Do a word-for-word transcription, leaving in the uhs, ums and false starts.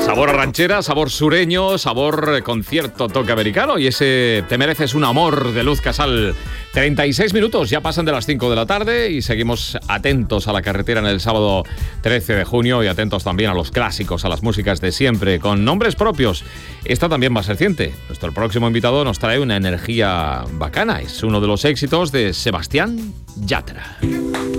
Sabor a ranchera, sabor sureño, sabor con cierto toque americano y ese Te mereces un amor de Luz Casal. treinta y seis minutos, ya pasan de las cinco de la tarde y seguimos atentos a la carretera en el sábado trece de junio y atentos también a los clásicos, a las músicas de siempre, con nombres propios. Esta también va a ser reciente. Nuestro próximo invitado nos trae una energía bacana. Es uno de los éxitos de Sebastián Yatra.